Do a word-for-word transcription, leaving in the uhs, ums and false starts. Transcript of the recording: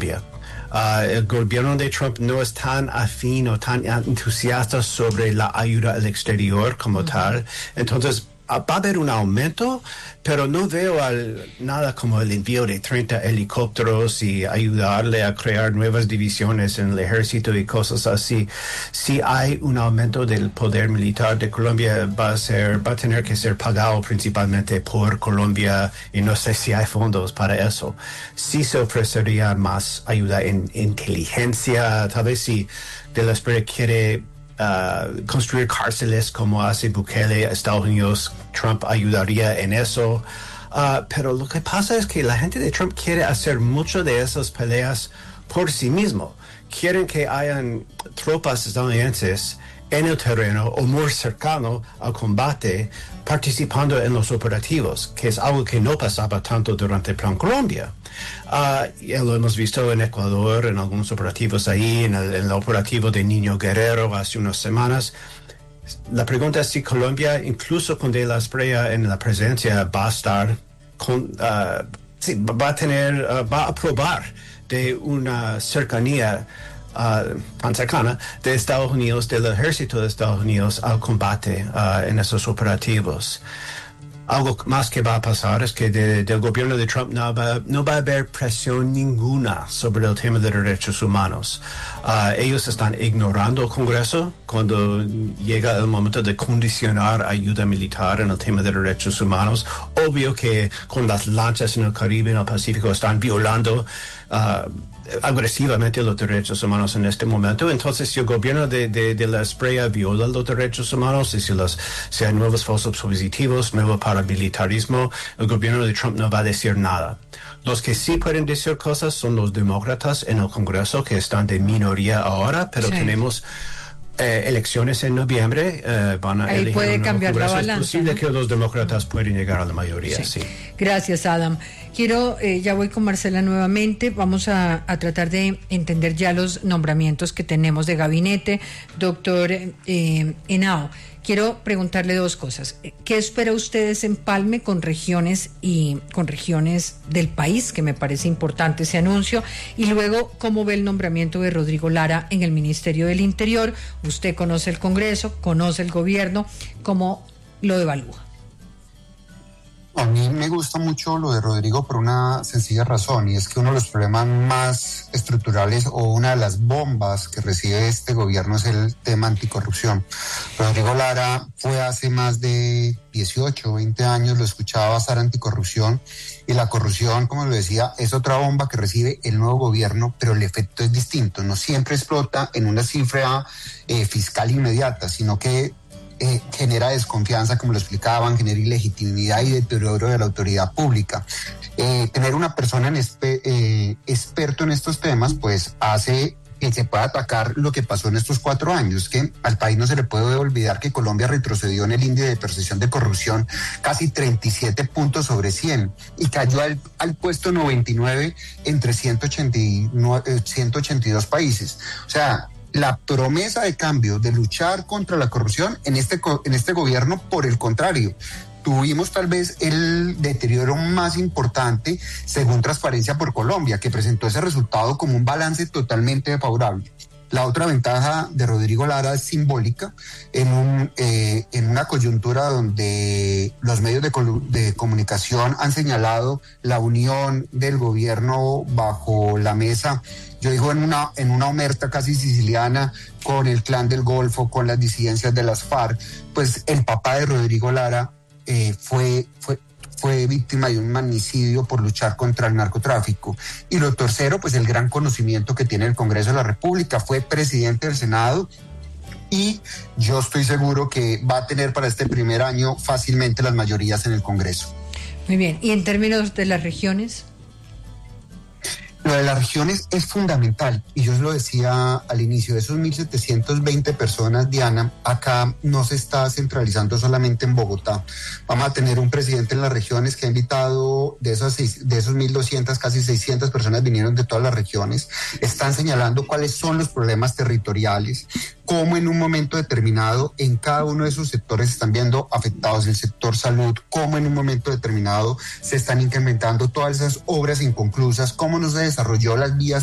Colombia. Uh, el gobierno de Trump no es tan afín o tan entusiasta sobre la ayuda al exterior como uh-huh. tal. Entonces, va a haber un aumento, pero no veo al, nada como el envío de treinta helicópteros y ayudarle a crear nuevas divisiones en el ejército y cosas así. Si hay un aumento del poder militar de Colombia, va a ser, va a tener que ser pagado principalmente por Colombia y no sé si hay fondos para eso. Sí se ofrecería más ayuda en inteligencia, tal vez si de la Espriella quiere Uh, construir cárceles como hace Bukele, Estados Unidos, Trump ayudaría en eso. Uh, pero lo que pasa es que la gente de Trump quiere hacer mucho de esas peleas por sí mismo. Quieren que hayan tropas estadounidenses en el terreno o muy cercano al combate participando en los operativos, que es algo que no pasaba tanto durante el Plan Colombia. Uh, ya lo hemos visto en Ecuador, en algunos operativos ahí, en el, en el operativo de Niño Guerrero hace unas semanas. La pregunta es si Colombia, incluso con De la Espriella en la presencia, va a estar, con, uh, sí, va a tener, uh, va a aprobar de una cercanía Uh, tan cercana de Estados Unidos, del ejército de Estados Unidos al combate uh, en esos operativos. Algo más que va a pasar es que de, del gobierno de Trump no va, no va a haber presión ninguna sobre el tema de derechos humanos. Uh, ellos están ignorando el Congreso cuando llega el momento de condicionar ayuda militar en el tema de derechos humanos. Obvio que con las lanchas en el Caribe, en el Pacífico, están violando uh, agresivamente los derechos humanos en este momento. Entonces, si el gobierno de, de, de la Espriella viola los derechos humanos y si, los, si hay nuevos falsos positivos, nuevo paramilitarismo, el gobierno de Trump no va a decir nada. Los que sí pueden decir cosas son los demócratas en el Congreso, que están de minoría ahora, pero sí. tenemos eh, elecciones en noviembre, eh, van a Ahí elegir puede un nuevo cambiar Congreso. la balanza, es posible ¿no? que los demócratas pueden llegar a la mayoría, sí. sí. Gracias, Adam. Quiero, eh, ya voy con Marcela nuevamente, vamos a, a tratar de entender ya los nombramientos que tenemos de gabinete. Doctor eh, Henao, quiero preguntarle dos cosas. ¿Qué espera usted de Empalme con regiones y con regiones del país? Que me parece importante ese anuncio. Y luego, ¿cómo ve el nombramiento de Rodrigo Lara en el Ministerio del Interior? Usted conoce el Congreso, conoce el gobierno, ¿cómo lo evalúa? A mí me gusta mucho lo de Rodrigo por una sencilla razón, y es que uno de los problemas más estructurales o una de las bombas que recibe este gobierno es el tema anticorrupción. Rodrigo Lara fue hace más de dieciocho o veinte años, lo escuchaba basar anticorrupción, y la corrupción, como lo decía, es otra bomba que recibe el nuevo gobierno, pero el efecto es distinto. No siempre explota en una cifra eh, fiscal inmediata, sino que Eh, genera desconfianza, como lo explicaban, genera ilegitimidad y deterioro de la autoridad pública. Eh, tener una persona en espe, eh, experto en estos temas, pues hace que se pueda atacar lo que pasó en estos cuatro años, que al país no se le puede olvidar que Colombia retrocedió en el índice de percepción de corrupción casi treinta y siete puntos sobre cien y cayó al, al puesto noventa y nueve entre ciento ochenta y dos países. O sea, la promesa de cambio, de luchar contra la corrupción en este, en este gobierno, por el contrario, tuvimos tal vez el deterioro más importante según Transparencia por Colombia, que presentó ese resultado como un balance totalmente desfavorable. La otra ventaja de Rodrigo Lara es simbólica en, un, eh, en una coyuntura donde los medios de, de comunicación han señalado la unión del gobierno bajo la mesa, yo digo en una, en una omerta casi siciliana con el Clan del Golfo, con las disidencias de las FARC. Pues el papá de Rodrigo Lara eh, fue... fue fue víctima de un magnicidio por luchar contra el narcotráfico. Y lo tercero, pues el gran conocimiento que tiene el Congreso de la República, fue presidente del Senado y yo estoy seguro que va a tener para este primer año fácilmente las mayorías en el Congreso. Muy bien, ¿y en términos de las regiones? Lo de las regiones es fundamental, y yo os lo decía al inicio, de esos mil setecientas veinte personas, Diana, acá no se está centralizando solamente en Bogotá. Vamos a tener un presidente en las regiones que ha invitado, de esas, de esos mil doscientas, casi seiscientas personas vinieron de todas las regiones, están señalando cuáles son los problemas territoriales, cómo en un momento determinado en cada uno de esos sectores se están viendo afectados, el sector salud, cómo en un momento determinado se están incrementando todas esas obras inconclusas, cómo no se desarrolló las vías